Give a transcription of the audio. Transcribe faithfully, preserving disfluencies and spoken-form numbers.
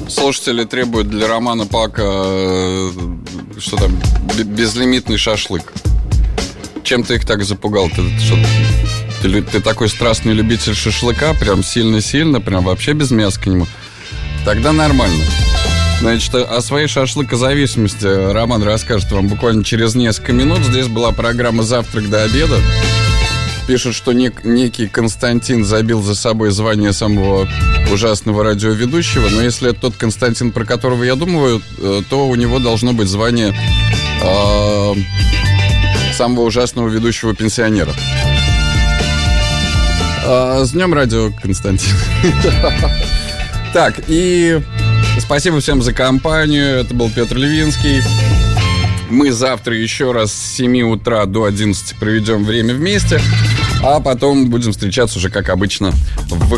Слушатели требуют для Романа Пака э, что там, безлимитный шашлык. Чем ты их так запугал? Ты, что, ты, ты такой страстный любитель шашлыка, прям сильно-сильно, прям вообще без мяса к нему. Тогда нормально. Значит, о своей шашлыкозависимости Роман расскажет вам буквально через несколько минут. Здесь была программа «Завтрак до обеда». Пишут, что нек- некий Константин забил за собой звание самого ужасного радиоведущего. Но если это тот Константин, про которого я думаю, то у него должно быть звание э- самого ужасного ведущего пенсионера. Э- с днем радио, Константин. Так, и спасибо всем за компанию. Это был Петр Левинский. Мы завтра еще раз с семи утра до одиннадцати проведем время вместе. А потом будем встречаться уже, как обычно, в